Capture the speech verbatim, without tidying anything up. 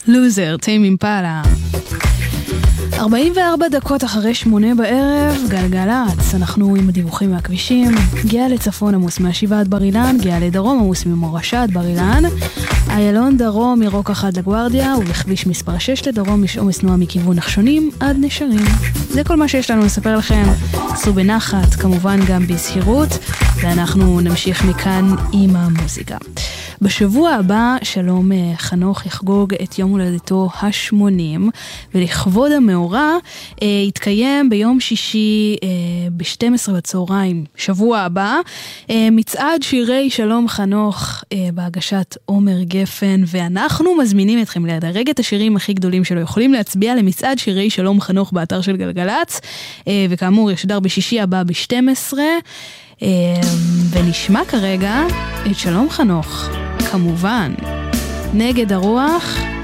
לוזר, טיים אימפלה. ארבעים וארבע דקות אחרי שמונה בערב, גלגלץ, אנחנו עם הדיווחים מהכבישים. גאה לצפון עמוס מהשיבה עד בר אילן, גאה לדרום עמוס ממורשה עד בר אילן, איילון דרום מרוק אחד לגוארדיה, ובכביש מספר שש לדרום יש עומס תנועה מכיוון נחשונים עד נשרים. זה כל מה שיש לנו לספר לכם. עשו בנחת, כמובן גם בזהירות, ואנחנו נמשיך מכאן עם המוזיקה. בשבוע הבא שלום חנוך יחגוג את יום הולדתו ה-שמונים, ולכבוד המאורע אה, יתקיים ביום שישי אה, ב-שתים עשרה בצהריים שבוע הבא אה, מצעד שירי שלום חנוך אה, בהגשת עומר גפן, ואנחנו מזמינים אתכם לדרג את השירים הכי גדולים שלו. יכולים להצביע למצעד שירי שלום חנוך באתר של גלגלץ, אה, וכאמור ישודר בשישי הבא ב-שתים עשרה, אה, ונשמע כרגע את שלום חנוך, כמובן נגד הרוח.